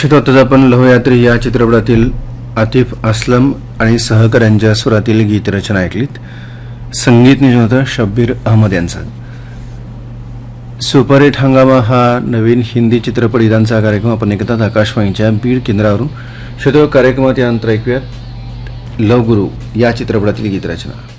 निश्चितच आपण लहोयात्री या चित्रपटातील आतिफ असलम आणि सहकाऱ्यांच्या स्वरातील गीतरचना ऐकलीत. संगीत नियोजन होतं शब्बीर अहमद यांचं. सुपरहिट हंगामा हा नवीन हिंदी चित्रपट गीतांचा कार्यक्रम आपण ऐकतात आकाशवाणीच्या बीड केंद्रावरून. श्रोते कार्यक्रमात यानंतर ऐकूयात लव गुरु या चित्रपटातील गीतरचना.